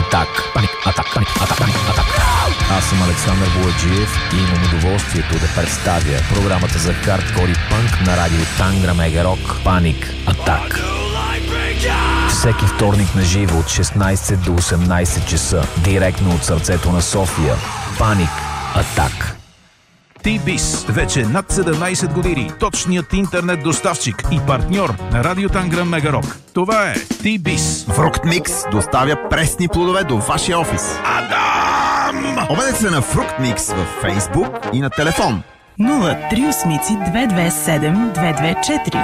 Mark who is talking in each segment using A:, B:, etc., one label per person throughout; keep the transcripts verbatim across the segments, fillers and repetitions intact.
A: Атак. Паник атак. Паник атак. Паник атак. Аз съм Александър Бояджиев и имам удоволствието да представя програмата за хардкор и панк на радио Тангра Мега Рок. Паник атак. Всеки вторник на живо от шестнайсет до осемнайсет часа, директно от сърцето на София. Паник атак.
B: T-Biz. Вече над седемнайсет години. Точният интернет доставчик и партньор на радио Тангра Мега Рок. Това е T-Biz.
C: Фруктмикс доставя пресни плодове до вашия офис.
B: Адам!
C: Обадете се на Фруктмикс във Фейсбук и на телефон
D: нула три осем две две седем две две четири.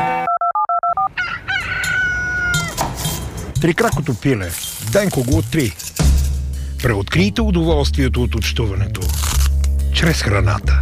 E: Трикракото пиле. Денко го три. Преоткрийте удоволствието от общуването чрез храната.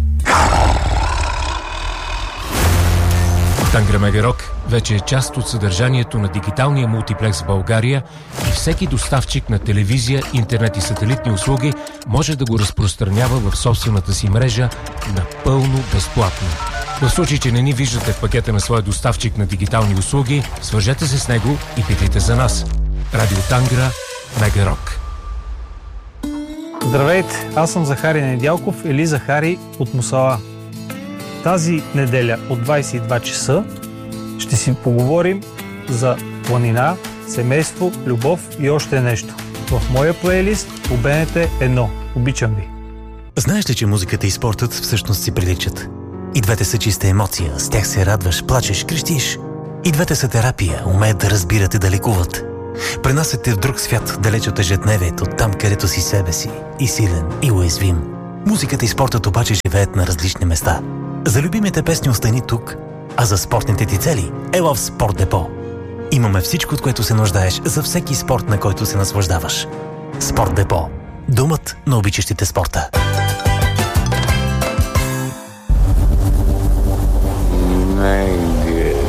F: Тангра Мега Рок вече е част от съдържанието на дигиталния мултиплекс в България и всеки доставчик на телевизия, интернет и сателитни услуги може да го разпространява в собствената си мрежа напълно безплатно. В случай, че не ни виждате в пакета на своя доставчик на дигитални услуги, свържете се с него и питайте за нас. Радио Тангра Мега Рок.
G: Здравейте, аз съм Захари Недялков или Захари от Мусала. Тази неделя от двайсет и два часа ще си поговорим за планина, семейство, любов и още нещо. В моя плейлист обенете едно. Обичам ви.
H: Знаеш ли, че музиката и спортът всъщност си приличат? И двете са чиста емоция, с тях се радваш, плачеш, крещиш. И двете са терапия, умеят да разбират и да лекуват. Пренасят те в друг свят, далеч от ежедневието, там където си себе си, и силен, и уязвим. Музиката и спортът обаче живеят на различни места. За любимите песни остани тук, а за спортните ти цели ела в Спорт Депо. Имаме всичко, от което се нуждаеш за всеки спорт, на който се наслаждаваш. Спорт Депо. Домът на обичащите спорта.